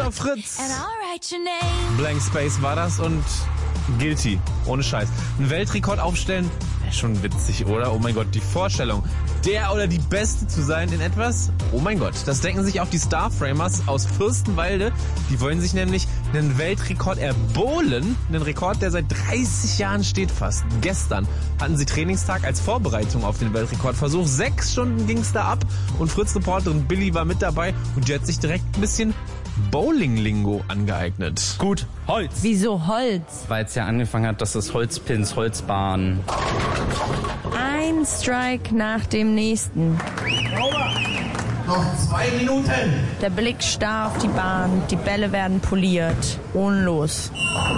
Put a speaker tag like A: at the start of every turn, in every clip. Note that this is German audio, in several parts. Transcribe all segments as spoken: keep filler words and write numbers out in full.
A: auf Fritz. Blank Space war das und Guilty. Ohne Scheiß. Einen Weltrekord aufstellen, wäre schon witzig, oder? Oh mein Gott, die Vorstellung, der oder die Beste zu sein in etwas? Oh mein Gott, das denken sich auch die Starframers aus Fürstenwalde. Die wollen sich nämlich einen Weltrekord erbowlen. Einen Rekord, der seit dreißig Jahren steht fast. Gestern hatten sie Trainingstag als Vorbereitung auf den Weltrekordversuch. Sechs Stunden ging's da ab und Fritz-Reporterin Billy war mit dabei und die hat sich direkt ein bisschen Bowling-Lingo angeeignet.
B: Gut, Holz.
C: Wieso Holz?
B: Weil es ja angefangen hat, dass es Holzpins, Holzbahnen.
C: Ein Strike nach dem nächsten.
D: Noch zwei Minuten.
C: Der Blick starr auf die Bahn, die Bälle werden poliert. Und los.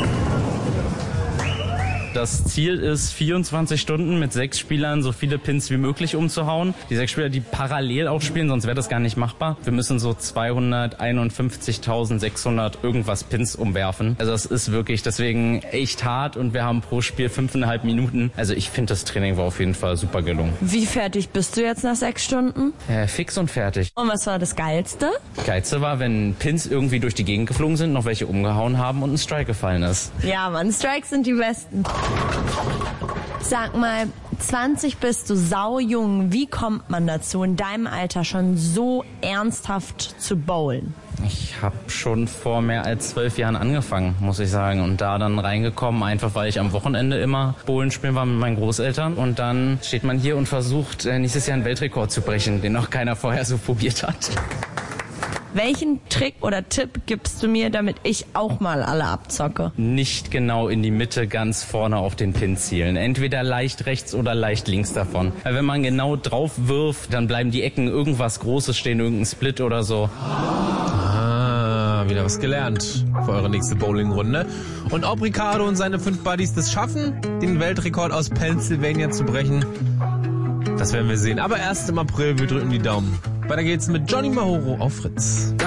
B: Das Ziel ist, vierundzwanzig Stunden mit sechs Spielern so viele Pins wie möglich umzuhauen. Die sechs Spieler, die parallel auch spielen, sonst wäre das gar nicht machbar. Wir müssen so zweihunderteinundfünfzigtausendsechshundert irgendwas Pins umwerfen. Also das ist wirklich deswegen echt hart und wir haben pro Spiel fünfeinhalb Minuten. Also ich finde, das Training war auf jeden Fall super gelungen.
C: Wie fertig bist du jetzt nach sechs Stunden?
B: Äh, fix und fertig.
C: Und was war das Geilste?
B: Das Geilste war, wenn Pins irgendwie durch die Gegend geflogen sind, noch welche umgehauen haben und ein Strike gefallen ist.
C: Ja, Mann, Strikes sind die besten. Sag mal, zwanzig bist du saujung. Wie kommt man dazu, in deinem Alter schon so ernsthaft zu bowlen?
B: Ich habe schon vor mehr als zwölf Jahren angefangen, muss ich sagen. Und da dann reingekommen, einfach weil ich am Wochenende immer Bowlen spielen war mit meinen Großeltern. Und dann steht man hier und versucht, nächstes Jahr einen Weltrekord zu brechen, den noch keiner vorher so probiert hat.
C: Welchen Trick oder Tipp gibst du mir, damit ich auch mal alle abzocke?
B: Nicht genau in die Mitte ganz vorne auf den Pin zielen. Entweder leicht rechts oder leicht links davon. Weil wenn man genau drauf wirft, dann bleiben die Ecken irgendwas Großes stehen, irgendein Split oder so.
A: Ah, wieder was gelernt für eure nächste Bowlingrunde. Und ob Ricardo und seine fünf Buddies das schaffen, den Weltrekord aus Pennsylvania zu brechen, das werden wir sehen. Aber erst im April, wir drücken die Daumen. Weiter geht's mit Johnny Mahoro auf Fritz.